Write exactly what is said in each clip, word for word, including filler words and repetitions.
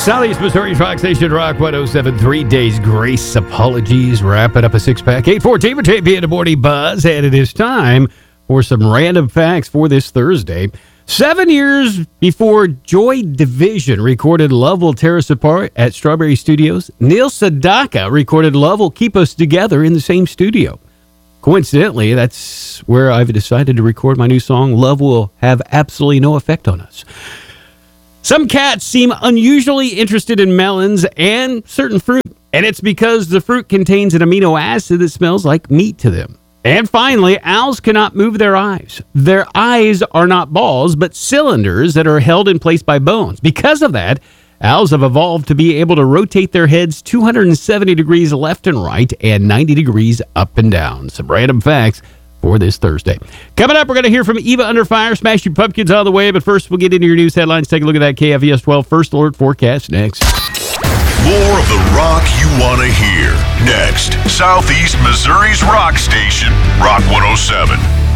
Southeast Missouri's Rock Station, Rock one oh seven, three days grace apologies, wrapping up a six-pack, eight fourteen for J P in the Morning Buzz, and it is time for some random facts for this Thursday. Seven years before Joy Division recorded Love Will Tear Us Apart at Strawberry Studios, Neil Sedaka recorded Love Will Keep Us Together in the same studio. Coincidentally, that's where I've decided to record my new song, Love Will Have Absolutely No Effect on Us. Some cats seem unusually interested in melons and certain fruit, and it's because the fruit contains an amino acid that smells like meat to them. And finally, owls cannot move their eyes. Their eyes are not balls, but cylinders that are held in place by bones. Because of that, owls have evolved to be able to rotate their heads two hundred seventy degrees left and right and ninety degrees up and down. Some random facts for this Thursday. Coming up, we're going to hear from Eva Under Fire. Smash your pumpkins all the way, but first we'll get into your news headlines. Take a look at that K F V S twelve First Alert forecast next. More of the rock you want to hear. Next, Southeast Missouri's rock station, Rock one oh seven.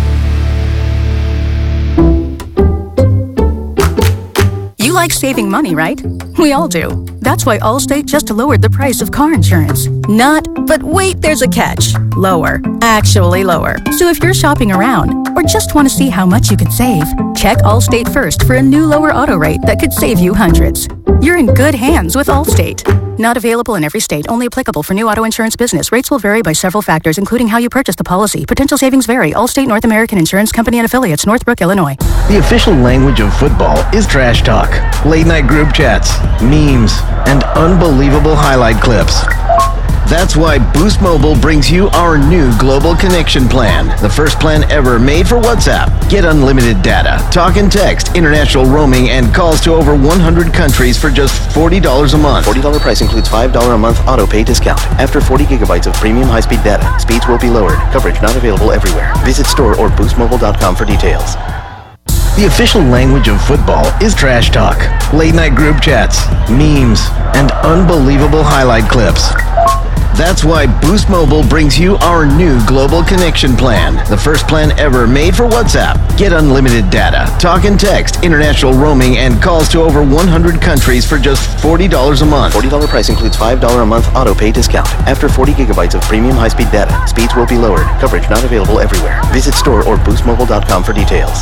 You like saving money, right? We all do. That's why Allstate just lowered the price of car insurance. Not, but wait, there's a catch. Lower. Actually lower. So if you're shopping around or just want to see how much you could save, check Allstate first for a new lower auto rate that could save you hundreds. You're in good hands with Allstate. Not available in every state. Only applicable for new auto insurance business. Rates will vary by several factors, including how you purchase the policy. Potential savings vary. Allstate North American Insurance Company and Affiliates, Northbrook, Illinois. The official language of football is trash talk, late-night group chats, memes, and unbelievable highlight clips. That's why Boost Mobile brings you our new Global Connection Plan, the first plan ever made for WhatsApp. Get unlimited data, talk and text, international roaming, and calls to over one hundred countries for just forty dollars a month. forty dollars price includes five dollars a month auto pay discount. After forty gigabytes of premium high-speed data, speeds will be lowered. Coverage not available everywhere. Visit store or boost mobile dot com for details. The official language of football is trash talk, late-night group chats, memes, and unbelievable highlight clips. That's why Boost Mobile brings you our new Global Connection Plan, the first plan ever made for WhatsApp. Get unlimited data, talk and text, international roaming, and calls to over one hundred countries for just forty dollars a month. forty dollars price includes five dollars a month auto pay discount. After forty gigabytes of premium high-speed data, speeds will be lowered. Coverage not available everywhere. Visit store or boost mobile dot com for details.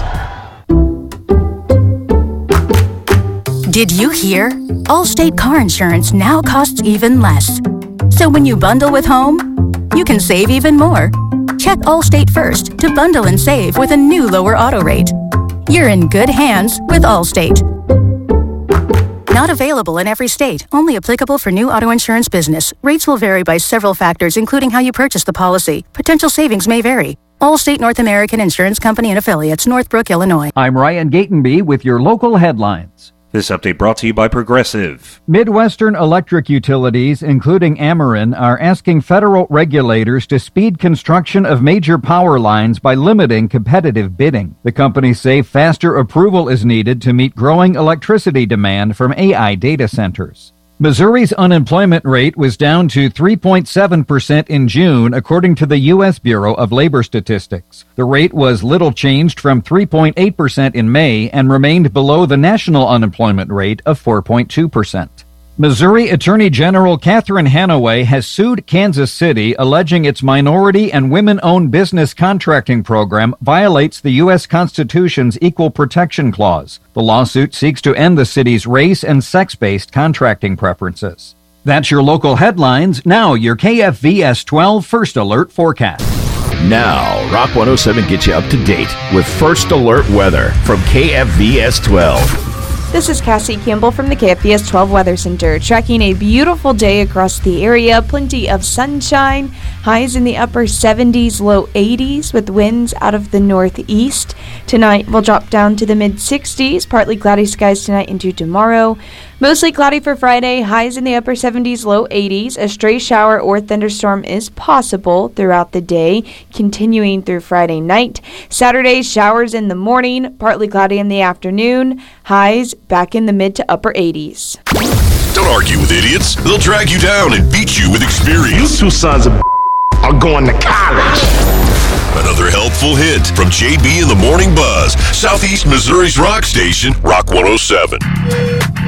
Did you hear? Allstate car insurance now costs even less. So when you bundle with home, you can save even more. Check Allstate first to bundle and save with a new lower auto rate. You're in good hands with Allstate. Not available in every state. Only applicable for new auto insurance business. Rates will vary by several factors, including how you purchase the policy. Potential savings may vary. Allstate North American Insurance Company and Affiliates, Northbrook, Illinois. I'm Ryan Gatenby with your local headlines. This update brought to you by Progressive. Midwestern electric utilities, including Ameren, are asking federal regulators to speed construction of major power lines by limiting competitive bidding. The companies say faster approval is needed to meet growing electricity demand from A I data centers. Missouri's unemployment rate was down to three point seven percent in June, according to the U S Bureau of Labor Statistics. The rate was little changed from three point eight percent in May and remained below the national unemployment rate of four point two percent. Missouri Attorney General Catherine Hanaway has sued Kansas City, alleging its minority and women-owned business contracting program violates the U S Constitution's Equal Protection Clause. The lawsuit seeks to end the city's race and sex-based contracting preferences. That's your local headlines. Now your K F V S twelve First Alert forecast. Now, Rock one oh seven gets you up to date with First Alert weather from K F V S twelve. This is Cassie Campbell from the K F V S twelve Weather Center, tracking a beautiful day across the area. Plenty of sunshine, highs in the upper seventies, low eighties, with winds out of the northeast. Tonight will drop down to the mid sixties, partly cloudy skies tonight into tomorrow. Mostly cloudy for Friday, highs in the upper seventies, low eighties. A stray shower or thunderstorm is possible throughout the day, continuing through Friday night. Saturday, showers in the morning, partly cloudy in the afternoon. Highs back in the mid to upper eighties. Don't argue with idiots. They'll drag you down and beat you with experience. You two sons of are going to college. Another helpful hint from J B in the Morning Buzz, Southeast Missouri's rock station, Rock one oh seven.